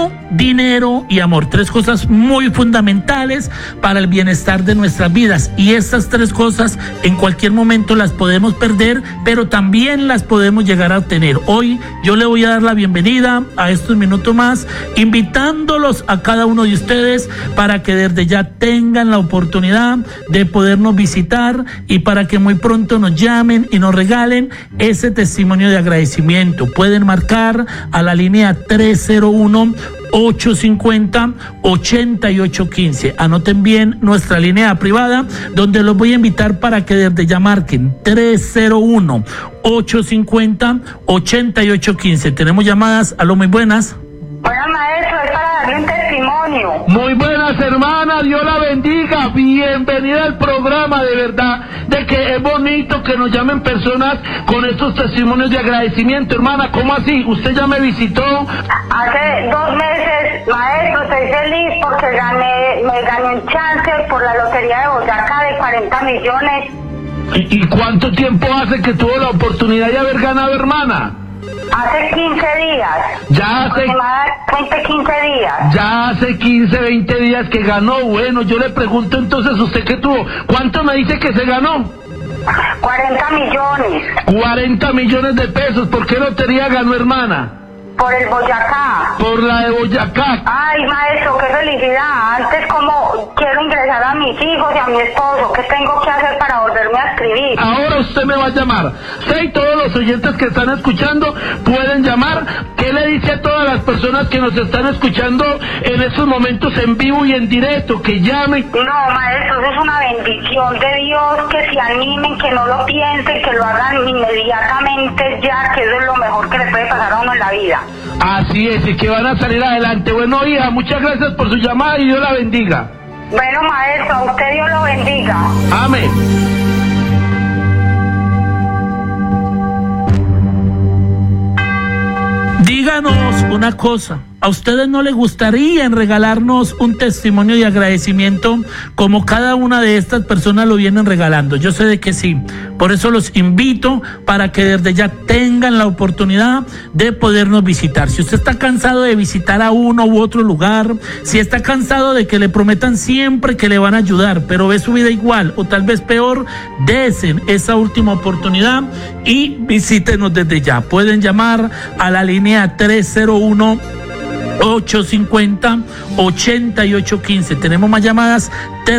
dinero y amor, 3 cosas muy fundamentales para el bienestar de nuestras vidas, y estas 3 cosas en cualquier momento las podemos perder, pero también las podemos llegar a obtener. Hoy yo le voy a dar la bienvenida a estos minutos más, invitándolos a cada uno de ustedes para que desde ya tengan la oportunidad de podernos visitar y para que muy pronto nos llamen y nos regalen ese testimonio de agradecimiento. Pueden marcar a la línea 301-850-8815. Anoten bien nuestra línea privada, donde los voy a invitar para que desde ya marquen 301-850-8815. Tenemos llamadas. Aló, muy buenas. Bueno, maestro, es para darle un testimonio. Muy buenas, hermana, Dios la bendiga. Bienvenida al programa, de verdad, de que es bonito que nos llamen personas con estos testimonios de agradecimiento. Hermana, ¿cómo así? ¿Usted ya me visitó? Hace 2 meses, maestro, estoy feliz porque me gané un chance por la lotería de Boyacá de 40 millones. ¿Y cuánto tiempo hace que tuvo la oportunidad de haber ganado, hermana? Hace 15 días. Ya hace... aproximadamente 15 días. Ya hace 15, 20 días que ganó. Bueno, yo le pregunto entonces, ¿usted qué tuvo? ¿Cuánto me dice que se ganó? 40 millones. 40 millones de pesos. ¿Por qué lotería ganó, hermana? Por el Boyacá. Por la de Boyacá. Ay, maestro, qué felicidad. Antes, como quiero ingresar a mis hijos y a mi esposo, ¿qué tengo que hacer para volverme a escribir? Ahora usted me va a llamar. Usted y todos los oyentes que están escuchando pueden llamar. ¿Qué le dice a todas las personas que nos están escuchando en estos momentos en vivo y en directo? Que llamen. No, maestro, eso es una bendición de Dios, que se animen, que no lo piensen, que lo hagan inmediatamente ya, que eso es lo mejor que le puede pasar a uno en la vida. Así es, y que van a salir adelante. Bueno, hija, muchas gracias por su llamada y Dios la bendiga. Bueno, maestro, a usted Dios lo bendiga. Amén. Díganos una cosa, ¿a ustedes no les gustaría regalarnos un testimonio de agradecimiento como cada una de estas personas lo vienen regalando? Yo sé de que sí. Por eso los invito para que desde ya tengan la oportunidad de podernos visitar. Si usted está cansado de visitar a uno u otro lugar, si está cansado de que le prometan siempre que le van a ayudar, pero ve su vida igual o tal vez peor, desen esa última oportunidad y visítenos desde ya. Pueden llamar a la línea 301-850-8815. Tenemos más llamadas.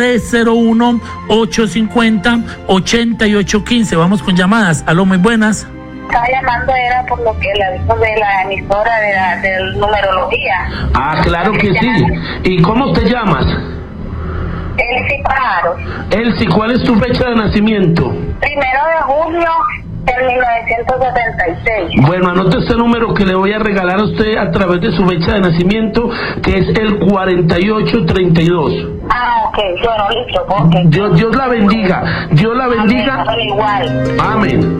301-850-8815. Vamos con llamadas. Aló, muy buenas. Estaba llamando era por lo que el aviso de la emisora de numerología. Ah, claro que sí. ¿Y cómo te llamas? Elsie Pájaros. Elsie, ¿cuál es tu fecha de nacimiento? 1 de junio del 1976. Bueno, anote este número que le voy a regalar a usted a través de su fecha de nacimiento, que es el 4832. Ah, ok, bueno, listo, okay. Dios la bendiga. Dios la bendiga. Amén, igual. Amén.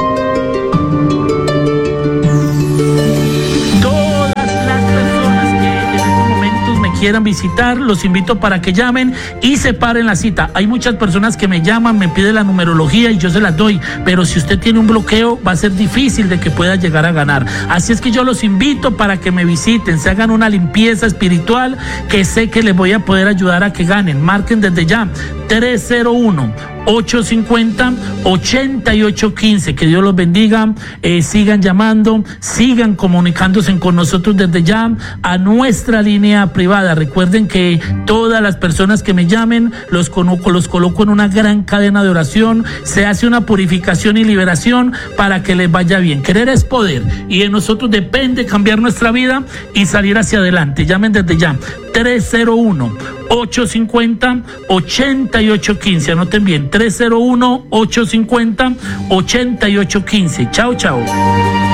Quieran visitar, los invito para que llamen y separen la cita. Hay muchas personas que me llaman, me piden la numerología y yo se las doy, pero si usted tiene un bloqueo va a ser difícil de que pueda llegar a ganar. Así es que yo los invito para que me visiten, se hagan una limpieza espiritual, que sé que les voy a poder ayudar a que ganen. Marquen desde ya 301-850-8815. Que Dios los bendiga. Sigan llamando, sigan comunicándose con nosotros desde ya a nuestra línea privada. Recuerden que todas las personas que me llamen los coloco en una gran cadena de oración. Se hace una purificación y liberación para que les vaya bien. Querer es poder y de nosotros depende cambiar nuestra vida y salir hacia adelante. Llamen desde ya 301-850-8815. Anoten bien, 301-850-8815. Chao, chao.